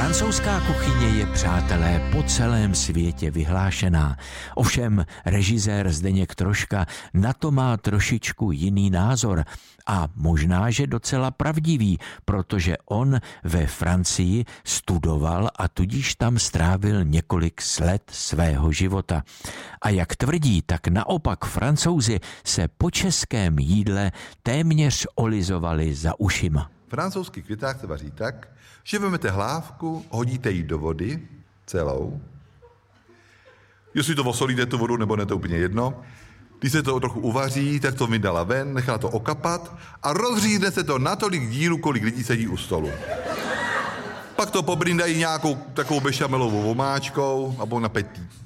Francouzská kuchyně je, přátelé, po celém světě vyhlášená. Ovšem režisér Zdeněk Troška na to má trošičku jiný názor a možná, že docela pravdivý, protože on ve Francii studoval a tudíž tam strávil několik let svého života. A jak tvrdí, tak naopak Francouzi se po českém jídle téměř olizovali za ušima. Francouzský květák se vaří tak, že vezmete hlávku, hodíte ji do vody celou. Jestli to osolíte tu vodu, nebo ne, to úplně jedno. Když se to trochu uvaří, tak to vydala ven, nechala to okapat a rozřízne se to na tolik dílů, kolik lidí sedí u stolu. Pak to pobrindají nějakou takovou bešamelovou omáčkou a na petí.